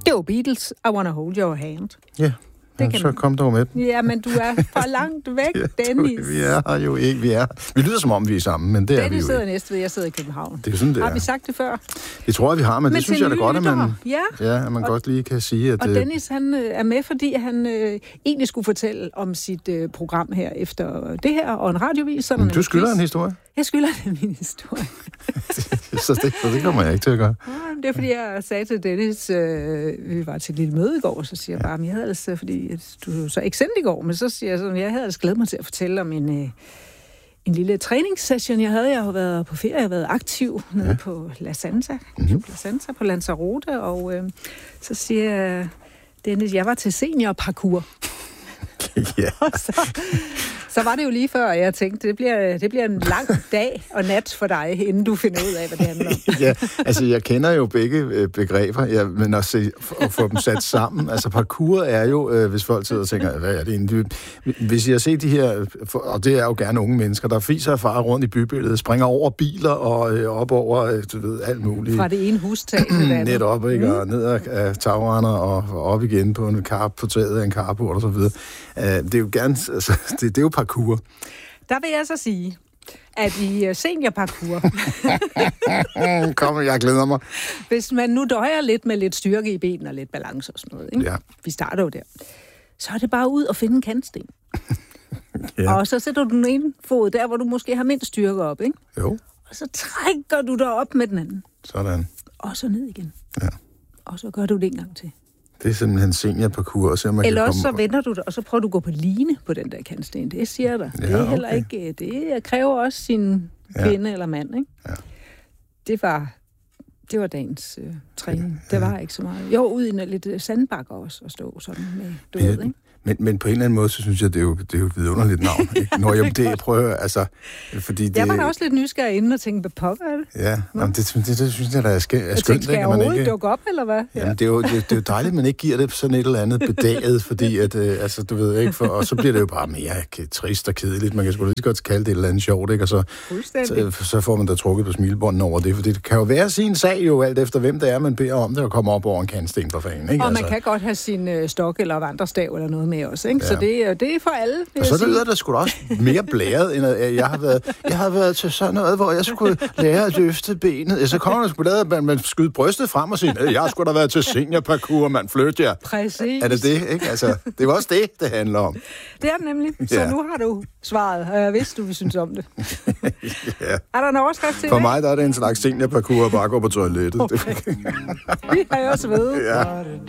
Det var Beatles, I Wanna Hold Your Hand. Ja, så kom du med den. Ja, men du er for langt væk, Dennis. Vi er jo ikke, vi lyder som om, vi er sammen, men det er vi jo ikke. Dennis sidder næste ved, jeg sidder i København. Det er sådan, det er. Har vi sagt det før? Det tror jeg, vi har, men det synes jeg da godt, at man godt lige kan sige, at... Og Dennis, han er med, fordi han egentlig skulle fortælle om sit program her efter det her, og en radiovis. Men du skylder en historie? Jeg skylder det min historie. så det kommer jeg ikke til at gøre. Det er, fordi jeg sagde til Dennis, vi var til et lille møde i går, så siger jeg bare, jeg havde altså, fordi du så ikke sendt i går, men så siger jeg sådan, jeg havde altså glædet mig til at fortælle om en lille træningssession, jeg havde. Jeg har været på ferie, jeg har været aktiv nede på La Santa, på Lanzarote, og så siger jeg, Dennis, jeg var til seniorparkour. Ja. Så var det jo lige før, jeg tænkte, det bliver en lang dag og nat for dig, inden du finder ud af, hvad det handler om. Ja, altså jeg kender jo begge begreber, men at få dem sat sammen. Altså parkour er jo, hvis folk sidder og tænker, hvad er det egentlig? Hvis jeg ser de her, og det er jo gerne unge mennesker, der fiser og farer rundt i bybilledet, springer over biler og op over, du ved, alt muligt. Fra det ene hustag til det andet. Netop, ikke? Og ned af tagrender og op igen på taget af en carport og så videre. Det er jo gerne, altså, det er jo parkour. Der vil jeg så sige, at i seniorparkour... Kom, jeg glæder mig. Hvis man nu døjer lidt med lidt styrke i benene og lidt balance og sådan noget, ikke? Ja. Vi starter jo der. Så er det bare ud og finde en kantsten. Ja. Og så sætter du den ene fod der, hvor du måske har mindst styrke op, ikke? Jo. Og så trækker du dig op med den anden. Sådan. Og så ned igen. Ja. Og så gør du det en gang til. Det er simpelthen seniorparkour. Eller også så vender du dig, og så prøver du at gå på line på den der kantsten. Det siger dig. Ja, det er heller ikke... Det kræver også sin kvinde eller mand, ikke? Ja. Det var dagens træning. Det var ikke så meget. Jo, ud i lidt sandbakker også at stå sådan med, du ved, ikke? Men på en eller anden måde, så synes jeg, det er jo et vidunderligt navn. Ikke? Når jeg det prøver, altså... Fordi det... Jeg var da også lidt nysgerrig inden og tænkte, hvad pokker er det? Ja, jamen, det synes jeg, der er skønt. Skal jeg overhovedet dukke op, eller hvad? Jamen, det er jo dejligt, at man ikke giver det sådan et eller andet bedaget, fordi at, altså, du ved ikke, og så bliver det jo bare mere trist og kedeligt. Man kan sgu lige godt kalde det et eller andet sjovt, ikke? Og så får man da trukket på smilebånden over det, for det kan jo være sin sag jo, alt efter hvem det er, man beder om det, og komme op over en kantsten for fanden, ikke? Og man kan godt have sin stok eller vandrestav eller noget med også, ikke? Ja. Så det er for alle. Og så lyder der sgu da også mere blæret, end at jeg har været til sådan noget, hvor jeg skulle lære at løfte benet. Så kommer der sgu da, at man skyder brystet frem og siger, jeg skulle da været til seniorparkour, man flytter jer. Præcis. Er det det, ikke? Altså, det var også det handler om. Det er det nemlig. Så nu har du svaret, og jeg vidste, du vil synes om det. Ja. Er der en overskrift til For mig der er det en slags seniorparkour at bare gå på toilettet. Okay. Vi har jo også ved. Ja.